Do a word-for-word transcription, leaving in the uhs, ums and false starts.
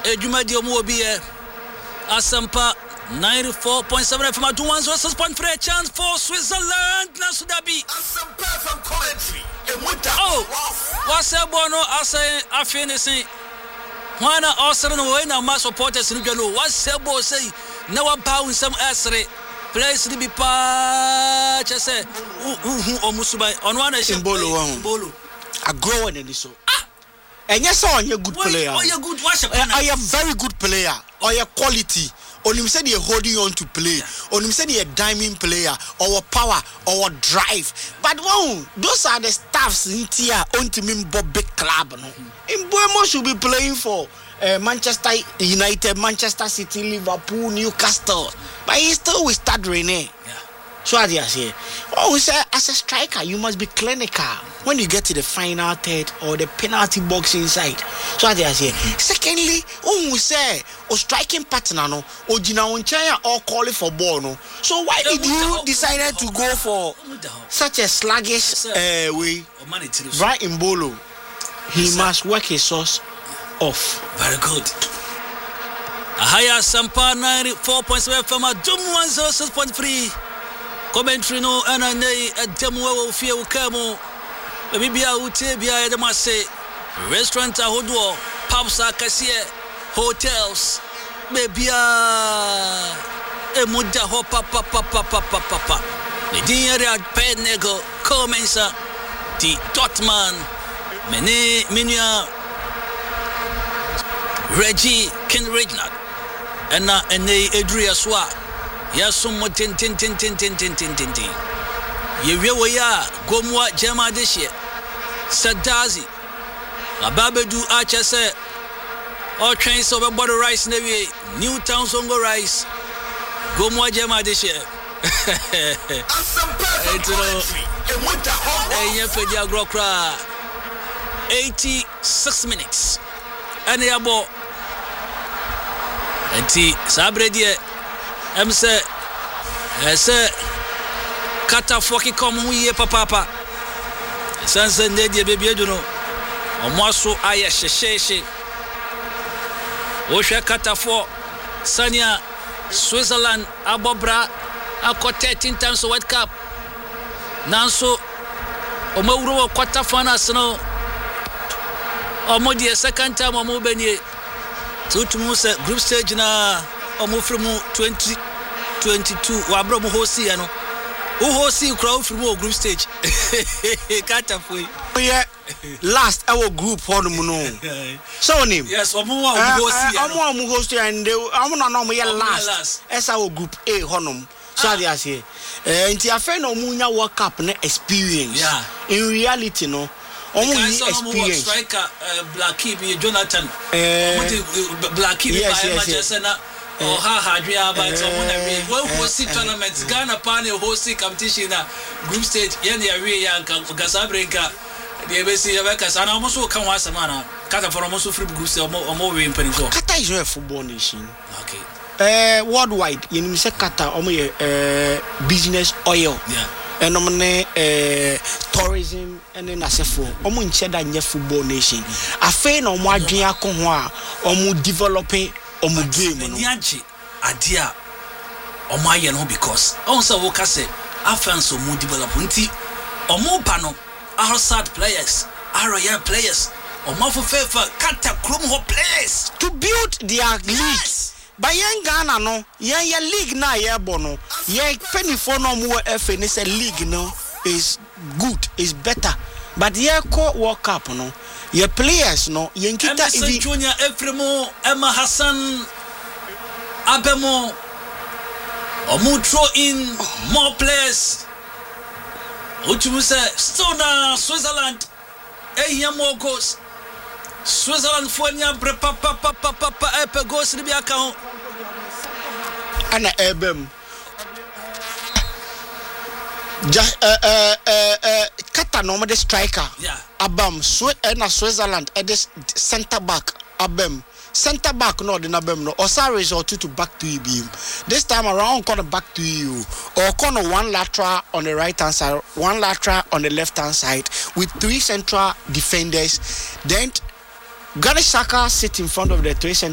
Ejumadi omu obi e Asampa ninety-four point seven F M at one oh six point three chance for Switzerland na Sudabi. Asampa from commentary. Oh, what's up, Bono? I say, I finish it. When I also know when my supporters in the what's up, boy? Say, now I'm bowing some essay. Place to be patch. I say, oh, Musubai on one nation. Bolo, Bolo. I grow in this. And yes, on you're good player. Oh, you're good. What's up? I am very good player. Or your quality. On him said you're holding on to play. Yeah. On him said you're a diamond player or power or drive. But wow, those are the staffs in here on to me big club. No, in Boemo should be playing for uh, Manchester United, Manchester City, Liverpool, Newcastle. But he still will start Rene. Yeah. So as you say, oh, we say as a striker you must be clinical when you get to the final third or the penalty box inside. So as you say. Secondly, oh, we say or striking partner no, or Gina Unchaya or calling for ball no. So why did you decide to go for such a sluggish uh, way? Right in Bolo, he must work his source off. Very good. Ahaya Sampa ninety-four point seven F M at Dum one oh six point three. Commentary no ana nei ademu wo fie wo kamo e bia utie bia e dem ase restaurant ahodo pubs akasie hotels be bia e muda ho papa papa papa papa ne dinere penego comensa di Dortmund mene minua Reggie Ken Reginald ena ene Adria Swa Yasum tin tin tin tin tin tin tin tin tin. Yewe ya gomwa jama deshe. Sadazi. Ababedu acha se. All trains of a body rice newe. New Town Songo rice. Gomwa jama deshe. eighty-six minutes. And yabo. Enti sabre die I'm say, I say, Kata Foki come here, papa. Sansa Nedia baby, you know. Omaso Aya Sheshe. Osha Kata for Sanya, Switzerland, Abobra, Ako thirteen times World Cup. Nanso, Omauro, Quata Fana Snow. Omodi, second time, Omobeni. So to Musa, group stage na. Omo from twenty twenty-two wa bro mo hosi ya no wo hosi crowd from group stage kata foi yeah last our group for no no so name yes omo wa hosi ya omo omo host and omo na no mo ya last as our group A honum so they say eh nti afa na omo nya World Cup na experience yeah in reality no omo ni experience striker uh, Black Key Jonathan uh, Black Key yes, by yes, Manchester yes. Oh ha ha dria but someone away when host tournament Ghana pan host competition na group stage yen ya we ya Gasa Brinka the be see ya Kasa na almost kan wa sama na kata for almost free group stage omo we mpani for Qatar is a football nation okay eh worldwide you know say Qatar omo eh business oil yeah and omo eh tourism and then asefo omo nche da nye football nation afa na omo adwen akọ ho a omo developing omo game no nianchi adia omo aye no because on say wo ka say afans omo develop nti omo pa no outside players are young players omo for FIFA kata krom ho players to build their leagues by young Ghana no yen ye league na ye bo no ye penny for no mo F A ni say league no is good is better but ye ko World Cup no your players no yenkita even Junior Efremo Emma Hassan Abemo omu throw in more players utumu say still na Switzerland ehia more goals Switzerland for nya bre papa papa papa epe goals ni bi aka ho ana ebem just uh uh uh, uh Qatar no the striker yeah abam so na Switzerland at this center back abam center back no the abam no Osiris or two to back to him this time around corner back to you or corner one lateral on the right hand side one lateral on the left hand side with three central defenders then Granit Xhaka sit in front of the three central